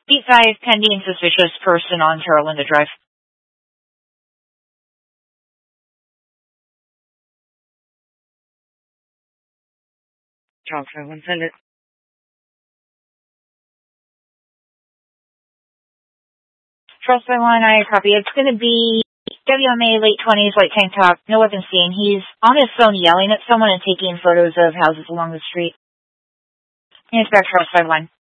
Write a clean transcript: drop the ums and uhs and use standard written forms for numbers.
Beat 5, pending suspicious person on Terralinda Drive. Talk 5-1, send it. Trust by 1, I copy. It's going to be WMA, late 20s, white tank top, no weapon seen. He's on his phone yelling at someone and taking photos of houses along the street. Inspect Trust by 1.